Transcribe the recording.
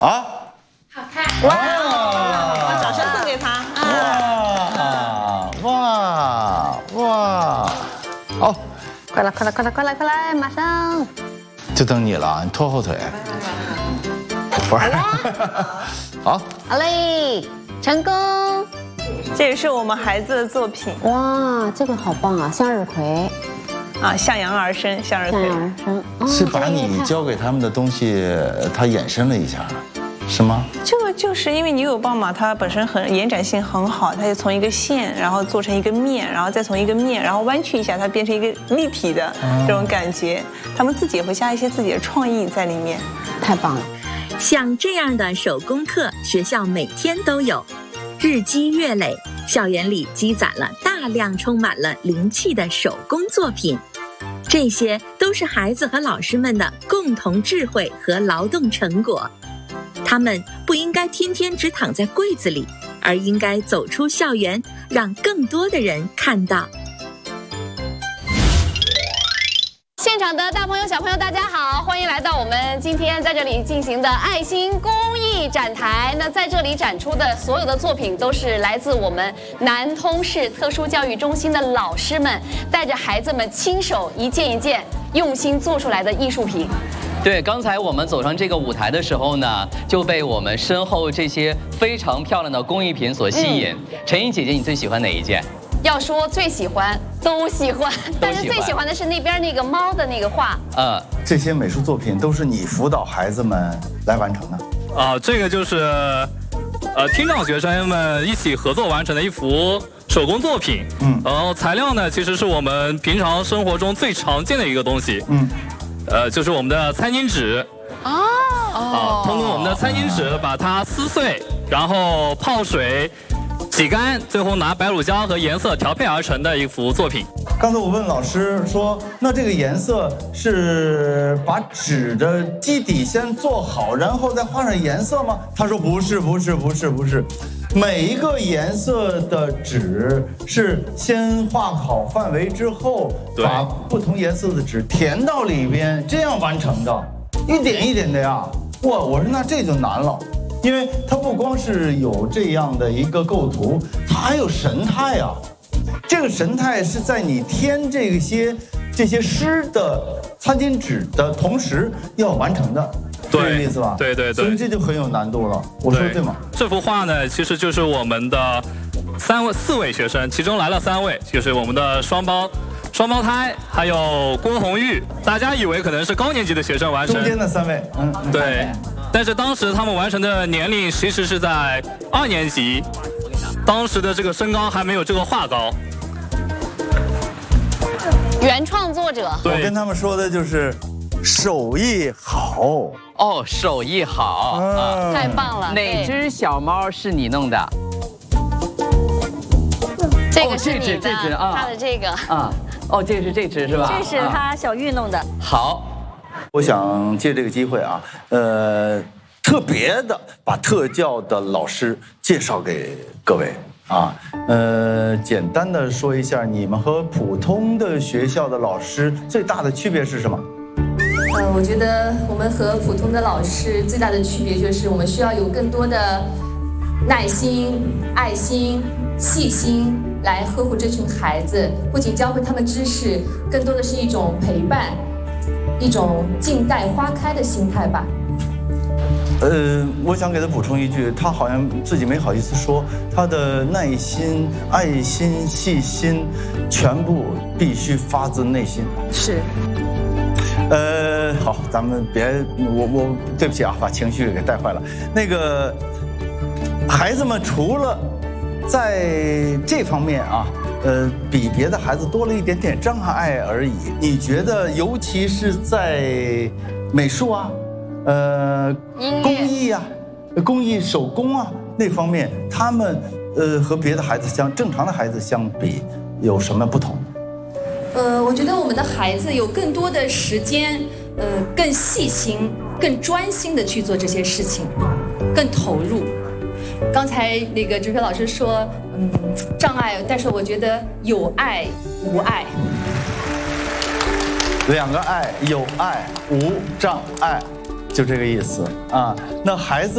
啊， 好看。 哇！把掌声送给他。 哇！好， 快来，马上。 就等你了，你拖后腿。不是。好。 好嘞，成功。 这也是我们孩子的作品。 哇，这个好棒啊，向日葵。 啊，向阳而生，向日葵。 是把你教给他们的东西，他衍生了一下，是吗？ 这个就是因为牛油棒嘛，它本身延展性很好，它就从一个线，然后做成一个面，然后再从一个面，然后弯曲一下，它变成一个立体的这种感觉。他们自己也会加一些自己的创意在里面， 太棒了。 像这样的手工课，学校每天都有，日积月累，校园里积攒了大量充满了灵气的手工作品。这些都是孩子和老师们的共同智慧和劳动成果，他们不应该天天只躺在柜子里，而应该走出校园，让更多的人看到。 现场的大朋友、小朋友，大家好，欢迎来到我们今天在这里进行的爱心公益展台。那在这里展出的所有的作品，都是来自我们南通市特殊教育中心的老师们带着孩子们亲手一件一件用心做出来的艺术品。 对，刚才我们走上这个舞台的时候呢，就被我们身后这些非常漂亮的工艺品所吸引。陈颖姐姐，你最喜欢哪一件？ 要说最喜欢，都喜欢，但是最喜欢的是那边那个猫的那个画。 这些美术作品都是你辅导孩子们来完成的。 这个就是听障学生们一起合作完成的一幅手工作品。然后材料呢，其实是我们平常生活中最常见的一个东西。就是我们的餐巾纸。通过我们的餐巾纸把它撕碎，然后泡水。挤干，最后拿白乳胶和颜色调配而成的一幅作品。 刚才我问老师说，那这个颜色是把纸的基底先做好，然后再画上颜色吗？他说不是，每一个颜色的纸是先画好范围之后，把不同颜色的纸填到里边，这样完成的，一点一点的呀。哇，我说那这就难了。因为它不光是有这样的一个构图，它还有神态啊。这个神态是在你填这些诗的餐巾纸的同时要完成的，是这个意思吧？ 对。 所以这就很有难度了。我说对吗？ 这幅画呢，其实就是我们的4位学生，其中来了3位，就是我们的双胞胎，还有郭红玉。大家以为可能是高年级的学生完成， 中间的3位， 对。但是当时他们完成的年龄其实是在2年级，当时的这个身高还没有这个画高。 原创作者， 我跟他们说的就是手艺好。 手艺好太棒了。 哪只小猫是你弄的？ 这个是你的， 这只他的这个这个是这只是吧？ 这是他小玉弄的。 好。 我想借这个机会啊，特别的把特教的老师介绍给各位啊，简单的说一下你们和普通的学校的老师最大的区别是什么？ 我觉得我们和普通的老师最大的区别就是我们需要有更多的耐心、爱心、细心来呵护这群孩子，不仅教会他们知识，更多的是一种陪伴。一种静待花开的心态吧。 我想给他补充一句，他好像自己没好意思说，他的耐心、爱心、细心，全部必须发自内心。 是。 好，咱们别，我对不起啊，把情绪给带坏了。那个孩子们除了在这方面啊。比别的孩子多了一点点障碍而已。你觉得，尤其是在美术啊，工艺啊、工艺手工啊那方面，他们和别的孩子正常的孩子相比有什么不同？ 我觉得我们的孩子有更多的时间，更细心、更专心的去做这些事情，更投入。刚才那个哲学老师说，障碍，但是我觉得有爱无碍。2 个爱，有爱无障碍，就这个意思啊。那孩子。